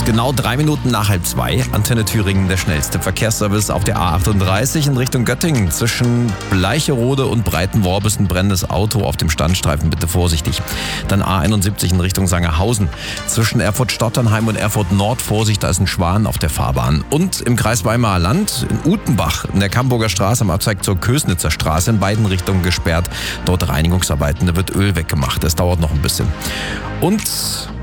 Genau 3 Minuten nach 1:30. Antenne Thüringen, der schnellste Verkehrsservice auf der A38 in Richtung Göttingen. Zwischen Bleicherode und Breitenworb ist ein brennendes Auto auf dem Standstreifen. Bitte vorsichtig. Dann A71 in Richtung Sangerhausen. Zwischen Erfurt-Stotternheim und Erfurt-Nord Vorsicht, da ist ein Schwan auf der Fahrbahn. Und im Kreis Weimarer Land in Utenbach in der Camburger Straße am Abzweig zur Kösnitzer Straße in beiden Richtungen gesperrt. Dort Reinigungsarbeiten, da wird Öl weggemacht. Das dauert noch ein bisschen. Und